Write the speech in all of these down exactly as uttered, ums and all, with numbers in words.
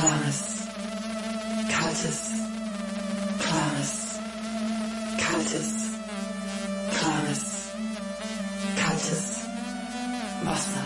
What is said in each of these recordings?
klares, kaltes, klares, kaltes, klares, kaltes Wasser.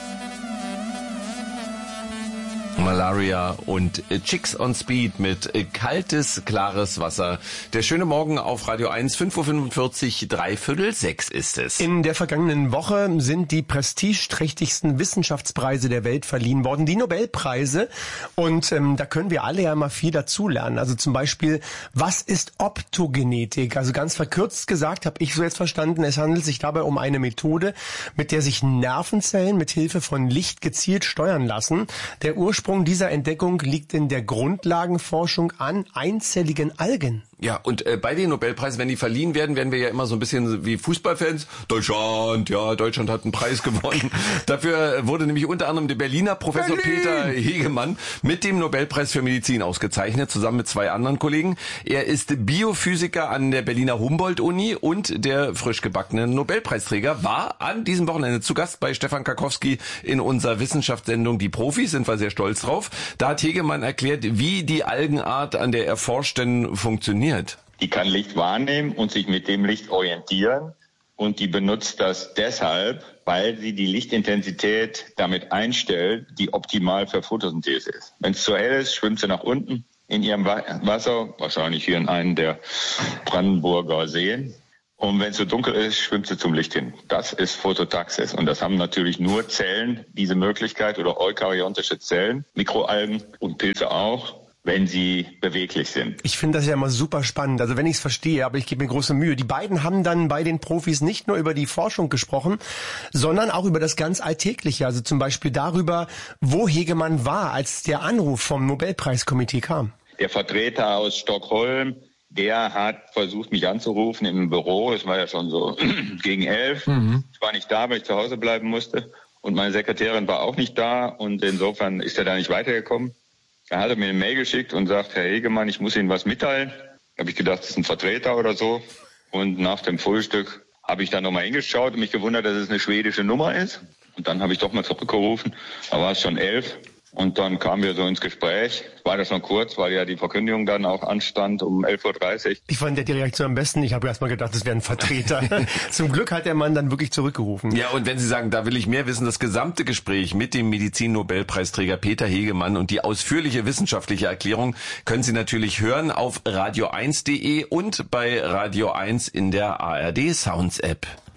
Malaria und Chicks on Speed mit kaltes, klares Wasser. Der schöne Morgen auf Radio eins, fünf Uhr fünfundvierzig, dreiviertel sechs ist es. In der vergangenen Woche sind die prestigeträchtigsten Wissenschaftspreise der Welt verliehen worden, die Nobelpreise. Und ähm, da können wir alle ja mal viel dazulernen. Also zum Beispiel, was ist Optogenetik? Also ganz verkürzt gesagt, habe ich so jetzt verstanden, es handelt sich dabei um eine Methode, mit der sich Nervenzellen mit Hilfe von Licht gezielt steuern lassen. Der Ursprung dieser Entdeckung liegt in der Grundlagenforschung an einzelligen Algen. Ja, und äh, bei den Nobelpreisen, wenn die verliehen werden, werden wir ja immer so ein bisschen wie Fußballfans. Deutschland, ja, Deutschland hat einen Preis gewonnen. Dafür wurde nämlich unter anderem der Berliner Professor Berlin. Peter Hegemann mit dem Nobelpreis für Medizin ausgezeichnet, zusammen mit zwei anderen Kollegen. Er ist Biophysiker an der Berliner Humboldt-Uni und der frisch gebackene Nobelpreisträger war an diesem Wochenende zu Gast bei Stefan Karkowski in unserer Wissenschaftssendung Die Profis, sind wir sehr stolz drauf. Da hat Hegemann erklärt, wie die Algenart, an der er forscht, denn funktioniert. Die kann Licht wahrnehmen und sich mit dem Licht orientieren. Und die benutzt das deshalb, weil sie die Lichtintensität damit einstellt, die optimal für Photosynthese ist. Wenn es zu hell ist, schwimmt sie nach unten in ihrem Wasser, wahrscheinlich hier in einem der Brandenburger Seen. Und wenn es so dunkel ist, schwimmt sie zum Licht hin. Das ist Phototaxis. Und das haben natürlich nur Zellen, diese Möglichkeit, oder eukaryontische Zellen, Mikroalgen und Pilze auch, wenn sie beweglich sind. Ich finde das ja immer super spannend, also wenn ich es verstehe, aber ich gebe mir große Mühe. Die beiden haben dann bei den Profis nicht nur über die Forschung gesprochen, sondern auch über das ganz Alltägliche, also zum Beispiel darüber, wo Hegemann war, als der Anruf vom Nobelpreiskomitee kam. Der Vertreter aus Stockholm, der hat versucht, mich anzurufen im Büro. Es war ja schon so gegen elf. Mhm. Ich war nicht da, weil ich zu Hause bleiben musste. Und meine Sekretärin war auch nicht da. Und insofern ist er da nicht weitergekommen. Er hat mir eine Mail geschickt und sagt, Herr Hegemann, ich muss Ihnen was mitteilen. Da habe ich gedacht, das ist ein Vertreter oder so. Und nach dem Frühstück habe ich dann nochmal hingeschaut und mich gewundert, dass es eine schwedische Nummer ist. Und dann habe ich doch mal zurückgerufen. Da war es schon elf. Und dann kamen wir so ins Gespräch. War das noch kurz, weil ja die Verkündigung dann auch anstand um elf Uhr dreißig. Ich fand ja die Reaktion am besten. Ich habe erst mal gedacht, das wäre ein Vertreter. Zum Glück hat der Mann dann wirklich zurückgerufen. Ja, und wenn Sie sagen, da will ich mehr wissen, das gesamte Gespräch mit dem Medizin-Nobelpreisträger Peter Hegemann und die ausführliche wissenschaftliche Erklärung können Sie natürlich hören auf radio eins punkt de und bei Radio eins in der A R D Sounds App.